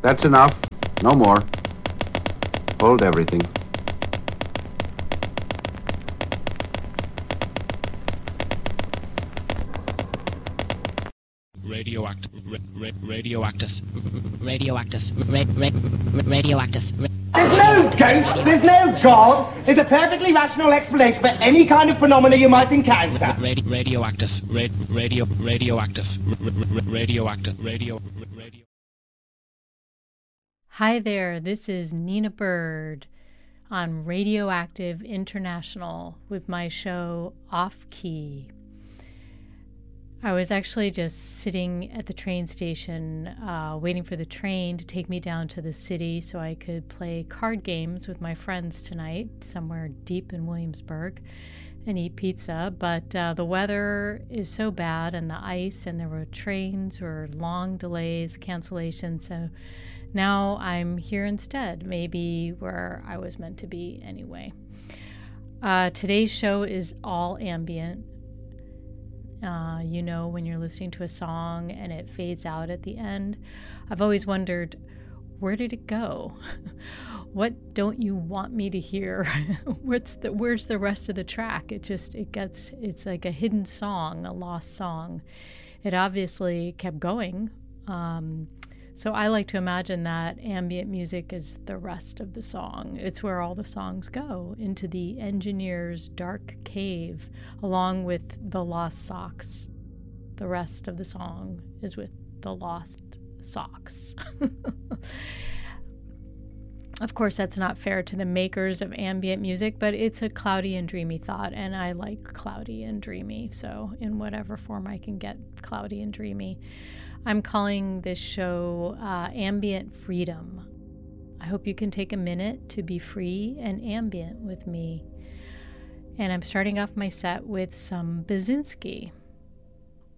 That's enough. No more. Hold everything. Radioactive. Radioactive. There's no ghost, there's no God. There's a perfectly rational explanation for any kind of phenomena you might encounter. Radioactive. Hi there, this is Nina Bird on Radioactive International with my show Off Key. I was actually just sitting at the train station waiting for the train to take me down to the city so I could play card games with my friends tonight somewhere deep in Williamsburg and eat pizza. But the weather is so bad and the ice, and there were trains or long delays, cancellations. So now I'm here instead, maybe where I was meant to be anyway. Today's show is all ambient. You know, when you're listening to a song and it fades out at the end, I've always wondered, where did it go? What don't you want me to hear? Where's the rest of the track? It's like a hidden song, a lost song. It obviously kept going. So I like to imagine that ambient music is the rest of the song. It's where all the songs go, into the engineer's dark cave, along with the lost socks. The rest of the song is with the lost socks. Of course, that's not fair to the makers of ambient music, but it's a cloudy and dreamy thought, and I like cloudy and dreamy, so in whatever form I can get cloudy and dreamy. I'm calling this show Ambient Freedom. I hope you can take a minute to be free and ambient with me. And I'm starting off my set with some Basinski.